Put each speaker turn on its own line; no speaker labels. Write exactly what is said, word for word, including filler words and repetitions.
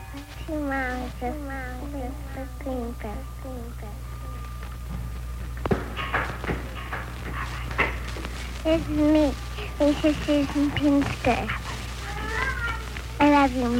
Two miles, two miles, just a greenback, greenback. This is me, Lisa Susan Pinsker. I love you, Mom.